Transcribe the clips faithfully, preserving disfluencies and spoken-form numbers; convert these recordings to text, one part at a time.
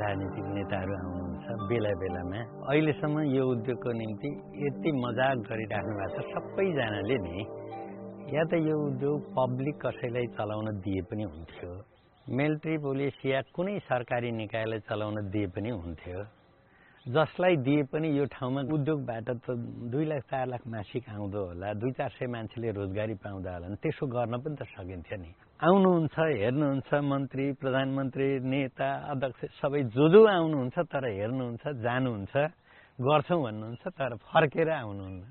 राजनीतिक नेताहरू आउनुहुन्छ बेला बेलामा। अहिलेसम्म यो उद्योगको निम्ति यति मजाक गरिराख्नु भएको छ सबैजनाले नि, या त यो उद्योग पब्लिक कसैलाई चलाउन दिए पनि हुन्थ्यो, मिलिट्री पुलिस या कुनै सरकारी निकायलाई चलाउन दिए पनि हुन्थ्यो। जसलाई दिए पनि यो ठाउँमा उद्योगबाट त दुई लाख चार लाख मासिक आउँदो होला, दुई चार सय मान्छेले रोजगारी पाउँदा होला नि, त्यसो गर्न पनि त सकिन्थ्यो नि। आउनुहुन्छ, हेर्नुहुन्छ, मन्त्री, प्रधानमन्त्री, नेता, अध्यक्ष सबै जो जो आउनुहुन्छ, तर हेर्नुहुन्छ, जानुहुन्छ, गर्छौँ भन्नुहुन्छ, तर फर्केर आउनुहुन्न।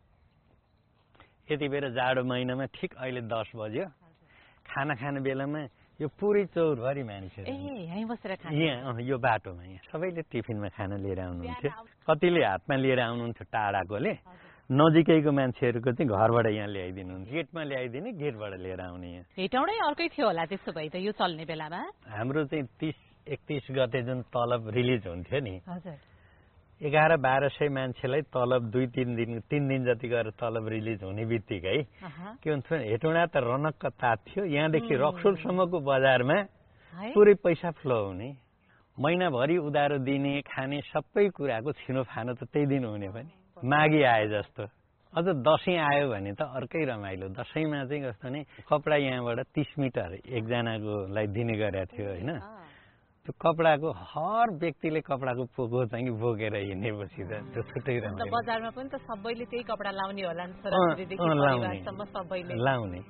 यति बेला जाडो महिनामा ठिक अहिले दस बज्यो, खाना खाने बेलामा यो पुरै चौरभरि मान्छे यहाँ यो बाटोमा यहाँ सबैले टिफिनमा खाना लिएर आउनुहुन्थ्यो। कतिले हातमा लिएर आउनुहुन्थ्यो टाढाकोले, नजिकैको मान्छेहरूको चाहिँ घरबाट यहाँ ल्याइदिनुहुन्छ, गेटमा ल्याइदिने, गेटबाट लिएर आउने। यहाँ भेटौँडै अर्कै थियो होला त्यसो भए त यो चल्ने बेलामा। हाम्रो चाहिँ तिस एकतिस गते जुन तलब रिलिज हुन्थ्यो नि, एघार बाह्र सय मान्छेलाई तलब दुई तिन दिन तिन दिन जति गरेर तलब रिलिज हुने बित्तिकै के हुन्थ्यो, हेटौँडा त रनक्क तात्थ्यो। यहाँदेखि रक्सोलसम्मको बजारमा पुरै पैसा फ्लो हुने, महिनाभरि उधारो दिने, खाने सबै कुराको छिनोफानो त त्यही दिन हुने पनि। माघी आए जस्तो, अझ दसैँ आयो भने त अर्कै रमाइलो। दसैँमा चाहिँ कस्तो नि, कपडा यहाँबाट तीस मिटर एकजनाकोलाई दिने गरेको थियो होइन। त्यो कपडाको हर व्यक्तिले कपडाको पोको चाहिँ बोकेर हिँडेपछि त त्यो छुट्टै रमाइलो। बजारमा पनि त सबैले त्यही कपडा लाउने होला नि, छोराछोरीदेखि परिवारसम्म सबैले लाउने।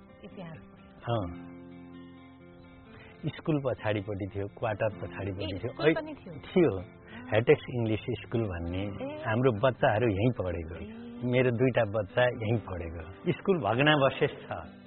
स्कुल पछाडिपट्टि थियो, क्वार्टर पछाडिपट्टि थियो थियो हेटेक्स इङ्ग्लिस स्कुल भन्ने। हाम्रो बच्चाहरू यहीँ पढेको, मेरो दुईटा बच्चा यहीँ पढेको। स्कुल भग्नावशेष छ।